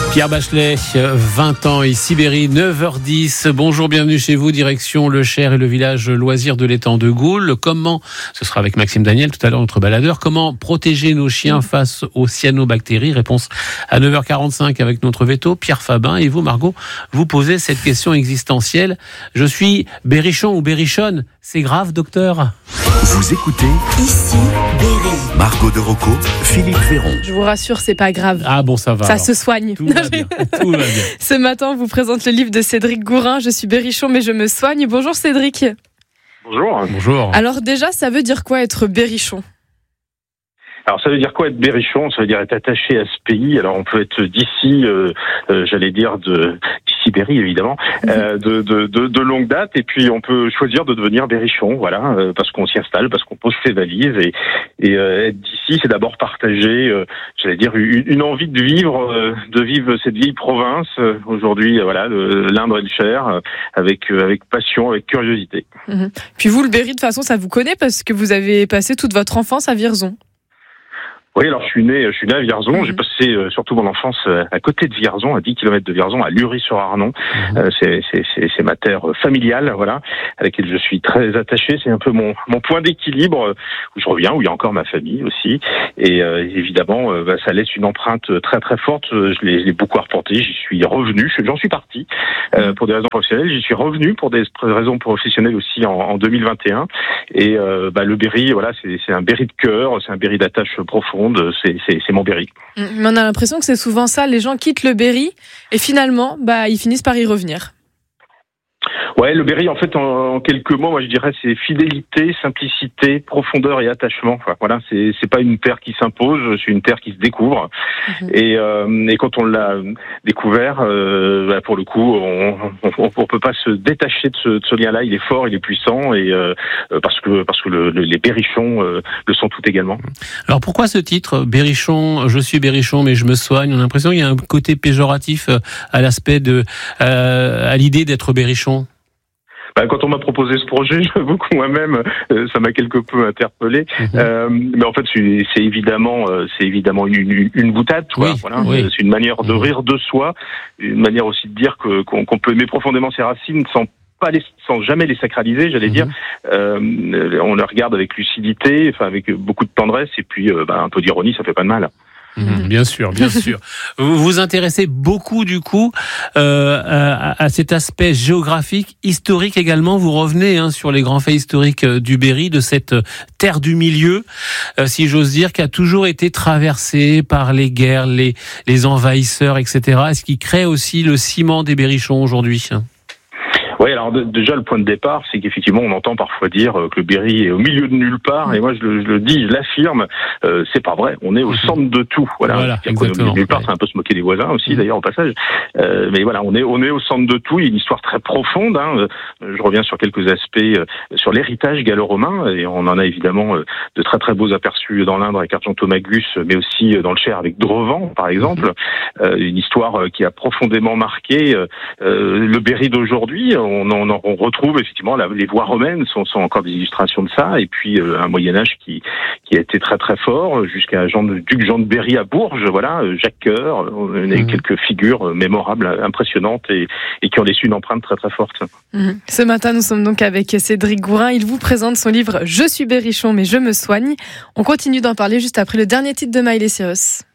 Pierre Bachelet, 20 ans et Sibérie, 9h10. Bonjour, bienvenue chez vous, direction Le Cher et le village loisir de l'étang de Goules. Comment, ce sera avec Maxime Daniel tout à l'heure, notre baladeur, comment protéger nos chiens face aux cyanobactéries? Réponse à 9h45 avec notre veto, Pierre Fabin. Et vous, Margot, vous posez cette question existentielle. Je suis berrichon ou berrichonne? C'est grave, docteur? Vous écoutez Ici, Berry. Margot de Rocco, Philippe Véron. Je vous rassure, c'est pas grave. Ah bon, ça va. Ça alors. se soigne. Tout va bien. Tout va bien. Ce matin, on vous présente le livre de Cédric Gourin. Je suis berrichon, mais je me soigne. Bonjour Cédric. Bonjour. Bonjour. Alors déjà, ça veut dire quoi être berrichon? Alors ça veut dire quoi être berrichon? Ça veut dire être attaché à ce pays. Alors on peut être d'ici, j'allais dire d'ici Berry évidemment, de longue date, et puis on peut choisir de devenir berrichon, voilà, parce qu'on s'y installe, parce qu'on pose ses valises, et être d'ici, c'est d'abord partager, j'allais dire une envie de vivre cette vieille province aujourd'hui, voilà, l'Indre et le Cher, avec passion, avec curiosité. Puis vous, le Berry, de toute façon, ça vous connaît parce que vous avez passé toute votre enfance à Vierzon. Oui, alors je suis né à Vierzon. J'ai passé surtout mon enfance à côté de Vierzon, à 10 km de Vierzon, à Lury-sur-Arnon. C'est ma terre familiale, voilà, à laquelle je suis très attaché. C'est un peu mon point d'équilibre où je reviens, où il y a encore ma famille aussi. Et évidemment, ça laisse une empreinte très très forte. Je l'ai beaucoup reporté. J'y suis revenu. J'en suis parti pour des raisons professionnelles. J'y suis revenu pour des raisons professionnelles aussi en 2021. Et le Berry, voilà, c'est un Berry de cœur, c'est un Berry d'attache profonde. C'est mon Berry. Mais on a l'impression que c'est souvent ça. Les gens quittent le Berry et finalement, ils finissent par y revenir. Ouais, le Berry, en fait, en quelques mots, moi je dirais, c'est fidélité, simplicité, profondeur et attachement. Enfin, voilà, c'est pas une terre qui s'impose, c'est une terre qui se découvre. Et quand on l'a découvert, pour le coup, on peut pas se détacher de ce lien-là. Il est fort, il est puissant, et parce que les berrichons le sont tout également. Alors pourquoi ce titre, berrichon? Je suis berrichon, mais je me soigne. On a l'impression qu'il y a un côté péjoratif à l'aspect à l'idée d'être berrichon. Quand on m'a proposé ce projet, j'avoue que moi-même, ça m'a quelque peu interpellé. Mais en fait, c'est évidemment une boutade, quoi. Oui, voilà. oui. C'est une manière de rire de soi, une manière aussi de dire qu'on peut aimer profondément ses racines sans jamais les sacraliser, j'allais dire. On les regarde avec lucidité, enfin avec beaucoup de tendresse, et puis un peu d'ironie, ça fait pas de mal. Bien sûr, bien sûr. Vous vous intéressez beaucoup du coup à cet aspect géographique, historique également. Vous revenez sur les grands faits historiques du Berry, de cette terre du milieu, si j'ose dire, qui a toujours été traversée par les guerres, les envahisseurs, etc. Est-ce qui crée aussi le ciment des berrichons aujourd'hui? Oui, alors déjà le point de départ, c'est qu'effectivement on entend parfois dire que le Berry est au milieu de nulle part, et moi je le dis, je l'affirme, c'est pas vrai. On est au centre de tout. Voilà exactement. Nulle part, c'est un peu se moquer des voisins aussi, d'ailleurs au passage. Mais voilà, on est au centre de tout. Il y a une histoire très profonde. Je reviens sur quelques aspects sur l'héritage gallo-romain, et on en a évidemment de très très beaux aperçus dans l'Indre avec Argentomagus, mais aussi dans le Cher avec Drevant, par exemple. Une histoire qui a profondément marqué le Berry d'aujourd'hui. On retrouve effectivement les voies romaines sont encore des illustrations de ça, et puis un Moyen-Âge qui a été très très fort jusqu'à duc Jean de Berry à Bourges, voilà, Jacques Coeur. On a eu quelques figures mémorables, impressionnantes, et qui ont laissé une empreinte très très forte. Ce matin, nous sommes donc avec Cédric Gourin. Il vous présente son livre « Je suis berrichon, mais je me soigne ». On continue d'en parler juste après le dernier titre de Miley Cyrus.